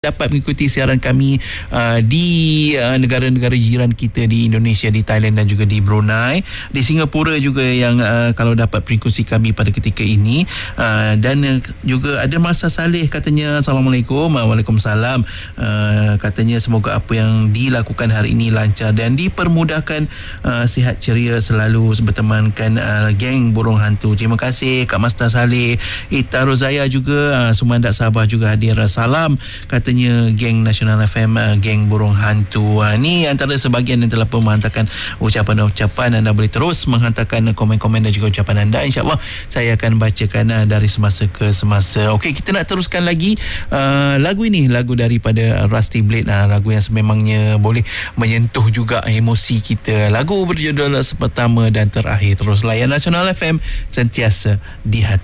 dapat mengikuti siaran kami di negara-negara jiran kita di Indonesia, di Thailand dan juga di Brunei, di Singapura juga yang kalau dapat mengikuti kami pada ketika ini, dan juga ada Masa Saleh katanya Assalamualaikum. Waalaikumsalam. Katanya semoga apa yang dilakukan hari ini lancar dan dipermudahkan, sihat ceria selalu bertemankan geng burung hantu. Terima kasih Kak Masta Saleh. Ita Rozaya juga Sumandak Sabah juga hadir. Salam katanya geng Nasional FM, geng burung hantu. Ni antara sebahagian yang telah pun menghantarkan ucapan-ucapan. Anda boleh terus menghantarkan komen-komen dan juga ucapan anda. InsyaAllah saya akan bacakan dari semasa ke semasa. Okey, kita nak teruskan lagi lagu ini, lagu daripada Rusty Blade, lagu yang sememangnya boleh menyentuh juga emosi kita. Lagu berjudul Pertama dan Terakhir. Terus layan Nasional FM, sentiasa di hati.